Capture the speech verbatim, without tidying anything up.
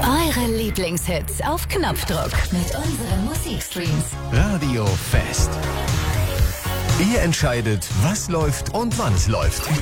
Eure Lieblingshits auf Knopfdruck mit unseren Musikstreams. Radio Fest. Ihr entscheidet, was läuft und wann es läuft.